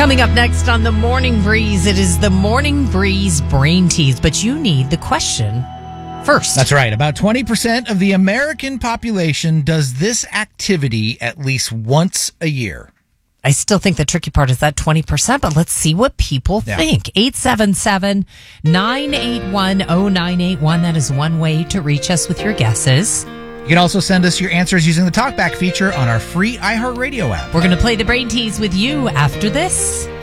Coming up next on the Morning Breeze, it is the Morning Breeze Brain Tease, but you need the question first. That's right. About 20% of the American population does this activity at least once a year. I still think the tricky part is that 20%, but let's see what people think. 877-981-0981. That is one way to reach us with your guesses. You can also send us your answers using the TalkBack feature on our free iHeartRadio app. We're going to play the Brain Tease with you after this.